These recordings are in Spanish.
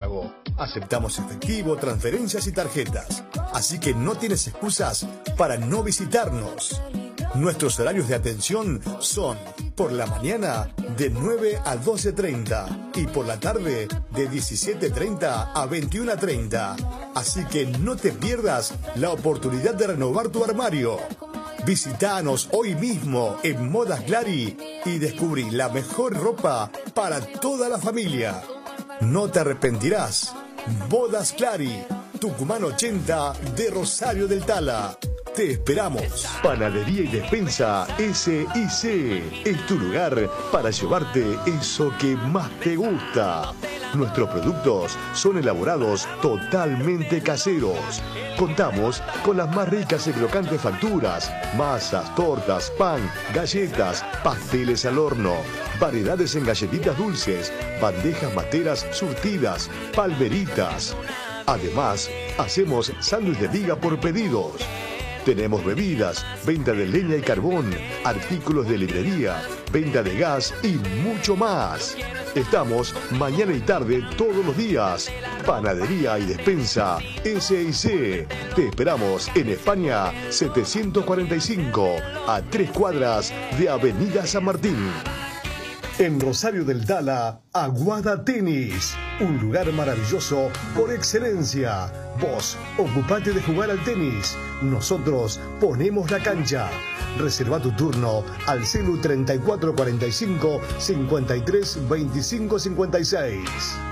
pago. Aceptamos efectivo, transferencias y tarjetas. Así que no tienes excusas para no visitarnos. Nuestros horarios de atención son por la mañana de 9 a 12:30 y por la tarde de 17:30 a 21:30. Así que no te pierdas la oportunidad de renovar tu armario. Visítanos hoy mismo en Modas Clary y descubrí la mejor ropa para toda la familia. No te arrepentirás. Modas Clary, Tucumán 80 de Rosario del Tala. Te esperamos. Panadería y Despensa S&C es tu lugar para llevarte eso que más te gusta. Nuestros productos son elaborados totalmente caseros. Contamos con las más ricas y crocantes facturas, masas, tortas, pan, galletas, pasteles al horno, variedades en galletitas dulces, bandejas materas surtidas, palmeritas. Además, hacemos sándwich de viga por pedidos. Tenemos bebidas, venta de leña y carbón, artículos de librería, venta de gas y mucho más. Estamos mañana y tarde todos los días. Panadería y Despensa S&C. Te esperamos en España 745, a 3 cuadras de Avenida San Martín. En Rosario del Tala, Aguada Tenis. Un lugar maravilloso por excelencia. Vos, ocupate de jugar al tenis. Nosotros ponemos la cancha. Reserva tu turno al celu 3445 53 25 56.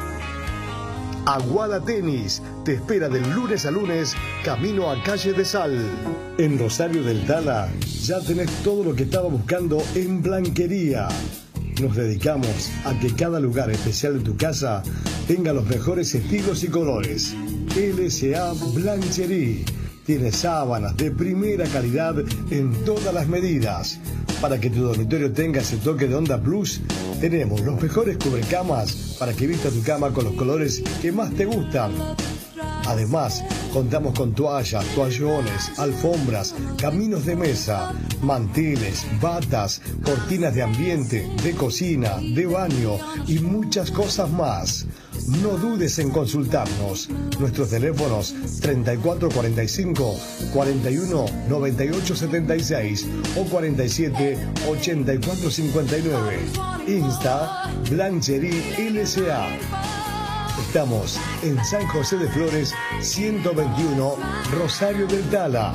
Aguada Tenis te espera del lunes a lunes, camino a Calle de Sal. En Rosario del Tala ya tenés todo lo que estaba buscando en blanquería. Nos dedicamos a que cada lugar especial de tu casa tenga los mejores estilos y colores. LSA Blancherie tiene sábanas de primera calidad en todas las medidas. Para que tu dormitorio tenga ese toque de onda plus, tenemos los mejores cubrecamas para que vistas tu cama con los colores que más te gustan. Además, contamos con toallas, toallones, alfombras, caminos de mesa, manteles, batas, cortinas de ambiente, de cocina, de baño y muchas cosas más. No dudes en consultarnos. Nuestros teléfonos 3445 41 98 76 o 47 84 59. Insta Blancherie LSA. Estamos en San José de Flores 121, Rosario del Tala.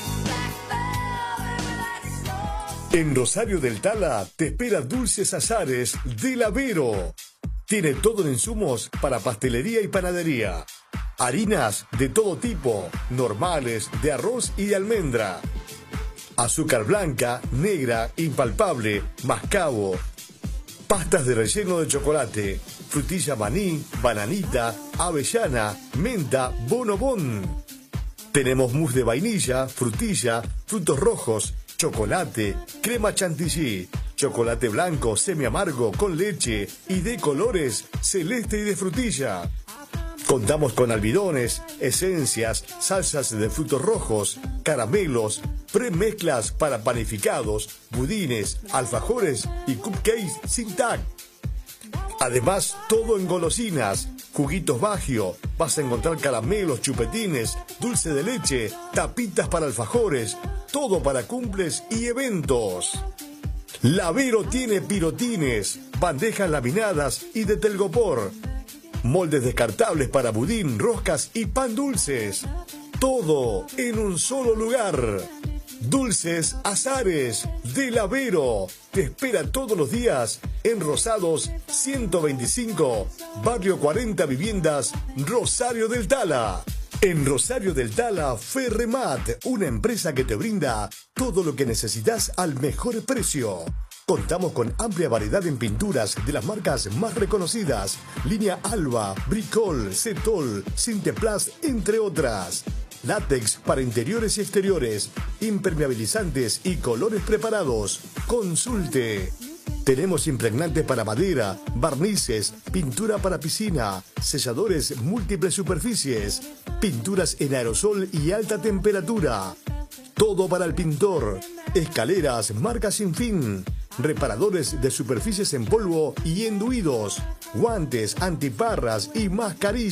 En Rosario del Tala te espera Dulces Azares del Avero. Tiene todo en insumos para pastelería y panadería. Harinas de todo tipo, normales, de arroz y de almendra. Azúcar blanca, negra, impalpable, mascabo. Pastas de relleno de chocolate, frutilla maní, bananita, avellana, menta, bonobón. Tenemos mousse de vainilla, frutilla, frutos rojos, chocolate, crema chantilly, chocolate blanco, semi amargo, con leche y de colores, celeste y de frutilla. Contamos con almidones, esencias, salsas de frutos rojos, caramelos, premezclas para panificados, budines, alfajores y cupcakes sin tac. Además, todo en golosinas, juguitos Baggio, vas a encontrar caramelos, chupetines, dulce de leche, tapitas para alfajores, todo para cumples y eventos. Lavero tiene pirotines, bandejas laminadas y de telgopor, moldes descartables para budín, roscas y pan dulces. Todo en un solo lugar. Dulces Azares del Avero te espera todos los días en Rosados 125, Barrio 40 Viviendas, Rosario del Tala. En Rosario del Tala, Ferremat, una empresa que te brinda todo lo que necesitas al mejor precio. Contamos con amplia variedad en pinturas de las marcas más reconocidas, línea Alba, Bricol, Cetol, Cinteplast, entre otras. Látex para interiores y exteriores, impermeabilizantes y colores preparados. Consulte. Tenemos impregnantes para madera, barnices, pintura para piscina, selladores múltiples superficies, pinturas en aerosol y alta temperatura. Todo para el pintor. Escaleras, marcas sin fin. Reparadores de superficies en polvo y enduidos. Guantes, antiparras y mascarillas.